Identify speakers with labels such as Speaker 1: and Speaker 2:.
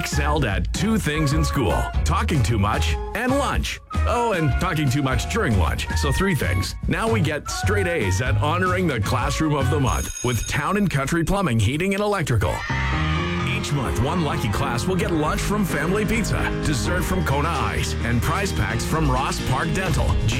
Speaker 1: excelled at two things in school: talking too much and lunch. Oh, and talking too much during lunch. So 3 things. Now we get straight A's at honoring the Classroom of the Month with Town and Country Plumbing, Heating, and Electrical. Each month, one lucky class will get lunch from Family Pizza, dessert from Kona Ice, and prize packs from Ross Park Dental.